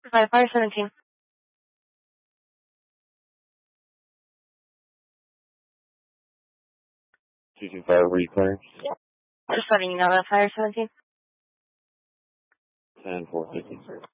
Fire 17. Two two five, were you clear? Just letting you know that Fire 17. 10-450.